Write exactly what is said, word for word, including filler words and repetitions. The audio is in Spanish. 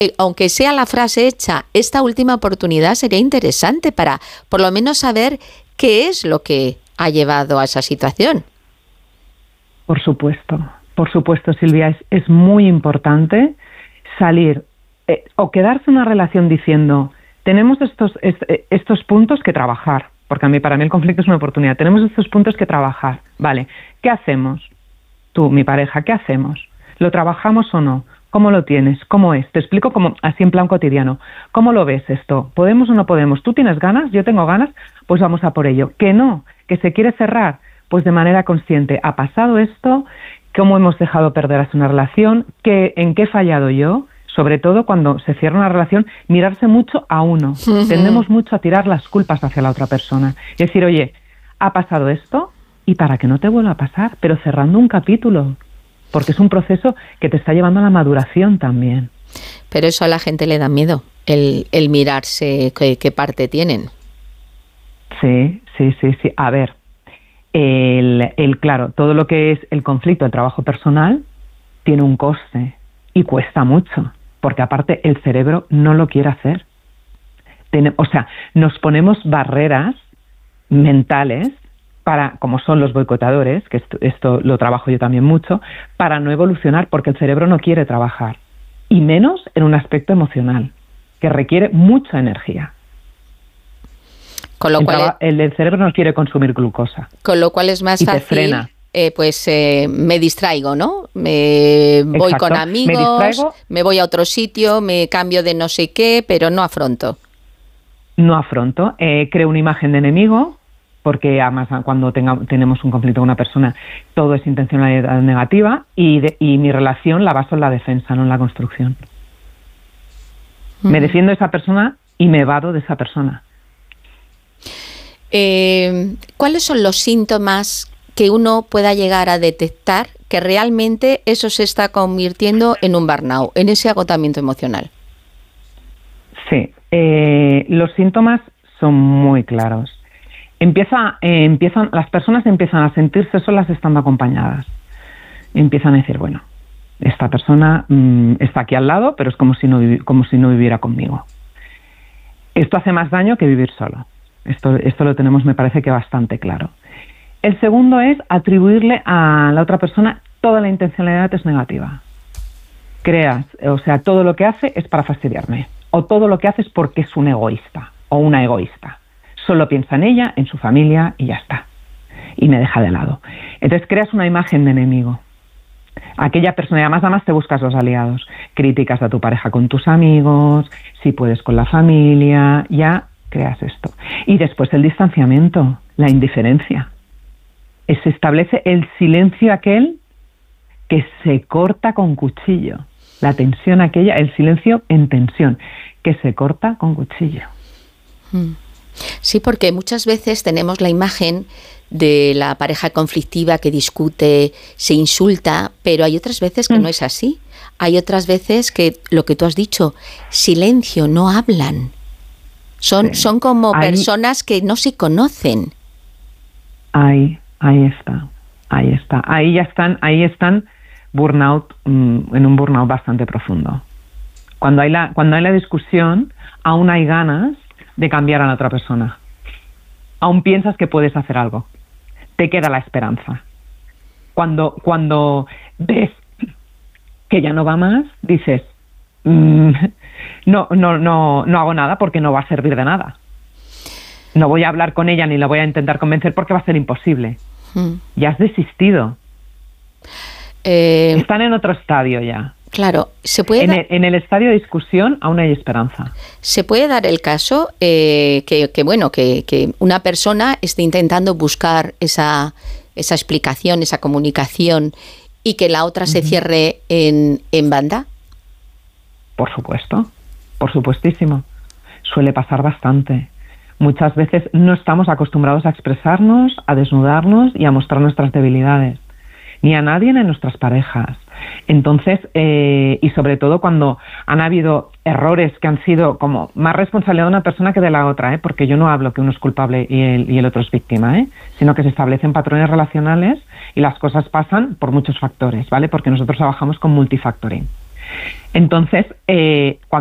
eh, aunque sea la frase hecha, esta última oportunidad sería interesante para por lo menos saber qué es lo que ha llevado a esa situación. Por supuesto, por supuesto, Silvia, es, es muy importante salir eh, o quedarse en una relación diciendo, tenemos estos, est, estos puntos que trabajar, porque a mí, para mí el conflicto es una oportunidad, tenemos estos puntos que trabajar, vale, ¿qué hacemos? Tú, mi pareja, ¿qué hacemos? ¿Lo trabajamos o no? ¿Cómo lo tienes? ¿Cómo es? Te explico como así en plan cotidiano. ¿Cómo lo ves esto? ¿Podemos o no podemos? ¿Tú tienes ganas? ¿Yo tengo ganas? Pues vamos a por ello. ¿Que no? ¿Que se quiere cerrar? Pues de manera consciente. ¿Ha pasado esto? ¿Cómo hemos dejado perder así una relación? ¿Qué, ¿En qué he fallado yo? Sobre todo cuando se cierra una relación, mirarse mucho a uno. Uh-huh. Tendemos mucho a tirar las culpas hacia la otra persona. Y decir, oye, ha pasado esto y para que no te vuelva a pasar, pero cerrando un capítulo. Porque es un proceso que te está llevando a la maduración también. Pero eso a la gente le da miedo, el, el mirarse qué, qué parte tienen. Sí, sí, sí, sí. A ver, el, el claro, todo lo que es el conflicto, el trabajo personal, tiene un coste y cuesta mucho, porque aparte el cerebro no lo quiere hacer. Ten, o sea, nos ponemos barreras mentales para, como son los boicotadores, que esto, esto lo trabajo yo también mucho, para no evolucionar, porque el cerebro no quiere trabajar, y menos en un aspecto emocional, que requiere mucha energía. Con lo el, cual traba- es, el, el cerebro no quiere consumir glucosa. Con lo cual es más y fácil, te frena. Eh, pues eh, me distraigo, ¿no? Me voy Exacto. con amigos, me, distraigo, me voy a otro sitio, me cambio de no sé qué, pero no afronto. No afronto, eh, creo una imagen de enemigo, porque además cuando tenga, tenemos un conflicto con una persona, todo es intencionalidad negativa, y, de, y mi relación la baso en la defensa, no en la construcción. Uh-huh. Me defiendo de esa persona y me evado de esa persona. Eh, ¿Cuáles son los síntomas que uno pueda llegar a detectar que realmente eso se está convirtiendo en un burnout, en ese agotamiento emocional? Sí, eh, los síntomas son muy claros. Empieza, eh, empiezan, las personas empiezan a sentirse solas estando acompañadas. Empiezan a decir, bueno, esta persona mmm, está aquí al lado, pero es como si, no vivi- como si no viviera conmigo. Esto hace más daño que vivir solo. Esto, esto lo tenemos, me parece que bastante claro. El segundo es atribuirle a la otra persona toda la intencionalidad es negativa. Creas, o sea, todo lo que hace es para fastidiarme. O todo lo que hace es porque es un egoísta o una egoísta. Solo piensa en ella, en su familia y ya está. Y me deja de lado. Entonces creas una imagen de enemigo. Aquella persona, y además, además te buscas los aliados. Criticas a tu pareja con tus amigos, si puedes con la familia, ya creas esto. Y después el distanciamiento, la indiferencia. Se establece el silencio aquel que se corta con cuchillo. La tensión aquella, el silencio en tensión, que se corta con cuchillo. Sí, porque muchas veces tenemos la imagen de la pareja conflictiva que discute, se insulta, pero hay otras veces que mm. no es así. Hay otras veces que, lo que tú has dicho, silencio, no hablan. Son, sí. son como ahí, personas que no se conocen. Ahí, ahí está, ahí está. Ahí ya están, ahí están burnout, mmm, en un burnout bastante profundo. Cuando hay la, cuando hay la discusión, aún hay ganas de cambiar a la otra persona. Aún piensas que puedes hacer algo. Te queda la esperanza. Cuando, cuando ves que ya no va más, dices, mmm, no, no, no, no hago nada porque no va a servir de nada. No voy a hablar con ella ni la voy a intentar convencer porque va a ser imposible. Hmm. Ya has desistido. Eh, Están en otro estadio ya. Claro, se puede. En el, en el estadio de discusión aún hay esperanza. Se puede dar el caso eh, que, que bueno, que, que una persona esté intentando buscar esa, esa explicación, esa comunicación, y que la otra uh-huh. se cierre en, en banda. Por supuesto, por supuestísimo. Suele pasar bastante. Muchas veces no estamos acostumbrados a expresarnos, a desnudarnos y a mostrar nuestras debilidades. Ni a nadie ni a nuestras parejas. Entonces, eh, y sobre todo cuando han habido errores que han sido como más responsabilidad de una persona que de la otra, ¿eh? Porque yo no hablo que uno es culpable y el, y el otro es víctima, ¿eh? Sino que se establecen patrones relacionales y las cosas pasan por muchos factores, ¿vale? Porque nosotros trabajamos con multifactoring. Entonces, eh, cuando